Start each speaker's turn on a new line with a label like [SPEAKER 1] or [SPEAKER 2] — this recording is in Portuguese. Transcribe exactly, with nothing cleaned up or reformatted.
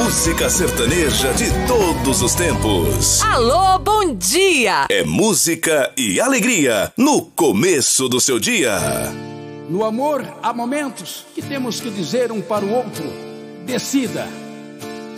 [SPEAKER 1] música sertaneja de todos os tempos.
[SPEAKER 2] Alô, bom dia!
[SPEAKER 1] É música e alegria no começo do seu dia.
[SPEAKER 3] No amor, há momentos que temos que dizer um para o outro: decida.